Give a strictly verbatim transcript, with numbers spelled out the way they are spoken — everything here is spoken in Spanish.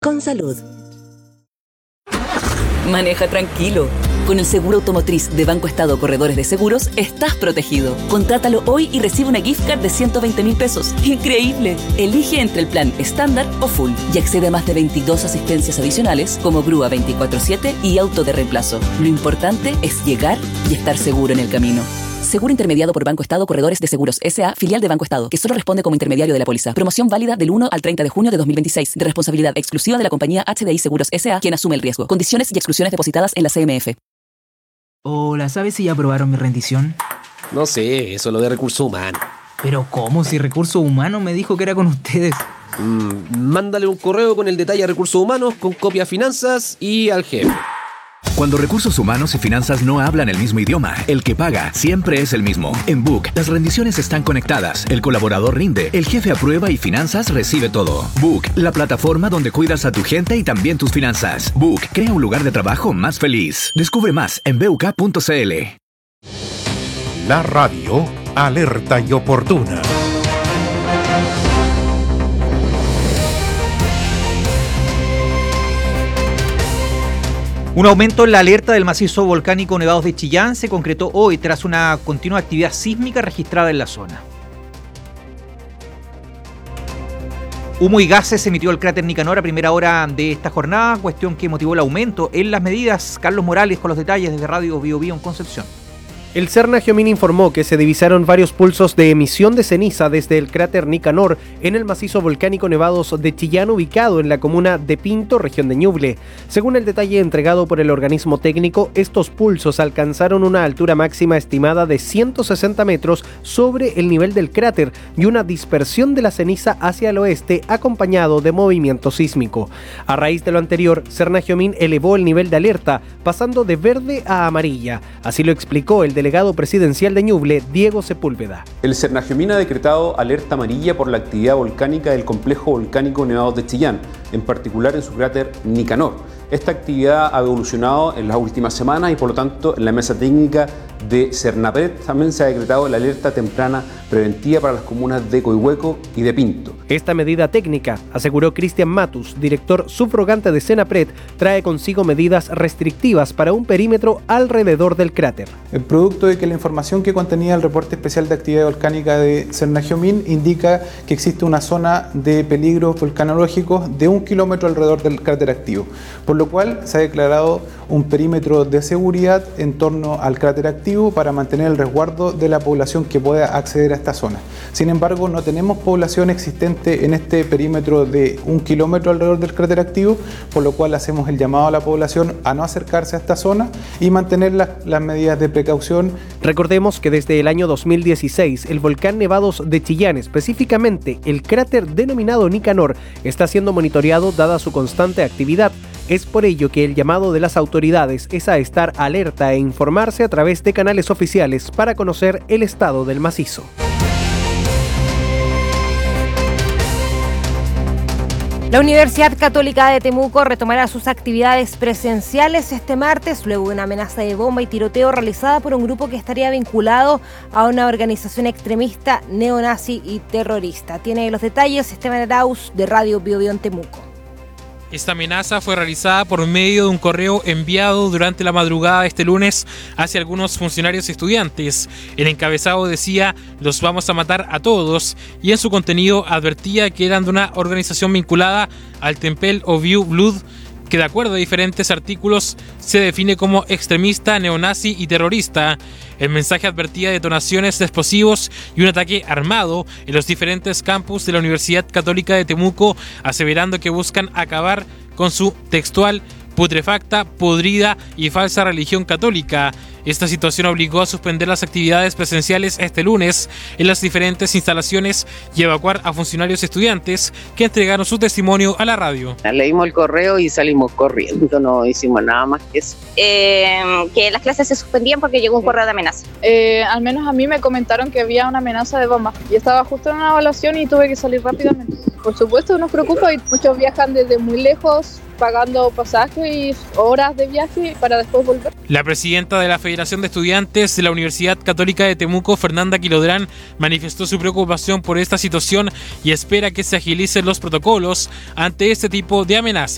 con salud. Maneja tranquilo. Con el seguro automotriz de Banco Estado Corredores de Seguros, estás protegido. Contrátalo hoy y recibe una gift card de ciento veinte mil pesos. ¡Increíble! Elige entre el plan estándar o full y accede a más de veintidós asistencias adicionales como grúa veinticuatro siete y auto de reemplazo. Lo importante es llegar y estar seguro en el camino. Seguro intermediado por Banco Estado Corredores de Seguros S A, filial de Banco Estado, que solo responde como intermediario de la póliza. Promoción válida del uno al treinta de junio de dos mil veintiséis, de responsabilidad exclusiva de la compañía H D I Seguros S A, quien asume el riesgo. Condiciones y exclusiones depositadas en la C M F. Hola, ¿sabes si ya aprobaron mi rendición? No sé, eso es lo de recursos humanos. ¿Pero cómo? Si Recursos Humanos me dijo que era con ustedes. Mm, mándale un correo con el detalle a Recursos Humanos, con copia a Finanzas y al jefe. Cuando Recursos Humanos y Finanzas no hablan el mismo idioma, el que paga siempre es el mismo. En Book, las rendiciones están conectadas, el colaborador rinde, el jefe aprueba y Finanzas recibe todo. Book, la plataforma donde cuidas a tu gente y también tus finanzas. Book, crea un lugar de trabajo más feliz. Descubre más en b u k punto c l. La radio, alerta y oportuna. Un aumento en la alerta del macizo volcánico Nevados de Chillán se concretó hoy tras una continua actividad sísmica registrada en la zona. Humo y gases emitió el cráter Nicanor a primera hora de esta jornada, cuestión que motivó el aumento en las medidas. Carlos Morales con los detalles desde Radio Bio Bio en Concepción. El Cernagiomín informó que se divisaron varios pulsos de emisión de ceniza desde el cráter Nicanor en el macizo volcánico Nevados de Chillán, ubicado en la comuna de Pinto, región de Ñuble. Según el detalle entregado por el organismo técnico, estos pulsos alcanzaron una altura máxima estimada de ciento sesenta metros sobre el nivel del cráter y una dispersión de la ceniza hacia el oeste acompañado de movimiento sísmico. A raíz de lo anterior, Cernagiomín elevó el nivel de alerta, pasando de verde a amarilla. Así lo explicó el delegado presidencial de Ñuble, Diego Sepúlveda. El Cernagiomín ha decretado alerta amarilla por la actividad volcánica del complejo volcánico Nevados de Chillán, en particular en su cráter Nicanor. Esta actividad ha evolucionado en las últimas semanas y por lo tanto en la mesa técnica de Cernapred también se ha decretado la alerta temprana preventiva para las comunas de Coihueco y de Pinto. Esta medida técnica, aseguró Cristian Matus, director subrogante de Cenapred, trae consigo medidas restrictivas para un perímetro alrededor del cráter. El producto de que la información que contenía el reporte especial de actividad volcánica de Cernagiomín indica que existe una zona de peligro volcanológico de un kilómetro alrededor del cráter activo, por lo cual se ha declarado un perímetro de seguridad en torno al cráter activo para mantener el resguardo de la población que pueda acceder a esta zona. Sin embargo, no tenemos población existente en este perímetro de un kilómetro alrededor del cráter activo, por lo cual hacemos el llamado a la población a no acercarse a esta zona y mantener las, las medidas de precaución. Recordemos que desde el año dos mil dieciséis, el volcán Nevados de Chillán, específicamente el cráter denominado Nicanor, está siendo monitoreado dada su constante actividad. Es por ello que el llamado de las autoridades es a estar alerta e informarse a través de canales oficiales para conocer el estado del macizo. La Universidad Católica de Temuco retomará sus actividades presenciales este martes luego de una amenaza de bomba y tiroteo realizada por un grupo que estaría vinculado a una organización extremista neonazi y terrorista. Tiene los detalles Esteban Arauz de Radio Bio Bio en Temuco. Esta amenaza fue realizada por medio de un correo enviado durante la madrugada de este lunes hacia algunos funcionarios y estudiantes. El encabezado decía: "Los vamos a matar a todos", y en su contenido advertía que eran de una organización vinculada al Temple of You Blood, que de acuerdo a diferentes artículos se define como extremista, neonazi y terrorista. El mensaje advertía detonaciones de explosivos y un ataque armado en los diferentes campus de la Universidad Católica de Temuco, aseverando que buscan acabar con su textual putrefacta, podrida y falsa religión católica. Esta situación obligó a suspender las actividades presenciales este lunes en las diferentes instalaciones y evacuar a funcionarios y estudiantes que entregaron su testimonio a la radio. Leímos el correo y salimos corriendo, no hicimos nada más que eso. Eh, que las clases se suspendían porque llegó un correo de amenaza. Eh, al menos a mí me comentaron que había una amenaza de bomba y estaba justo en una evaluación y tuve que salir rápidamente. Por supuesto nos preocupa y muchos viajan desde muy lejos pagando pasajes y horas de viaje para después volver. La presidenta de la Federación de Estudiantes de la Universidad Católica de Temuco, Fernanda Quilodrán, manifestó su preocupación por esta situación y espera que se agilicen los protocolos ante este tipo de amenazas.